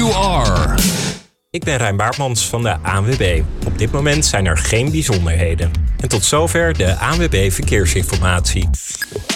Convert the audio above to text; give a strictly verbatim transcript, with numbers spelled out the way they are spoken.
you are. Ik ben Rijn Baartmans van de A N W B. Op dit moment zijn er geen bijzonderheden. En tot zover de A N W B Verkeersinformatie.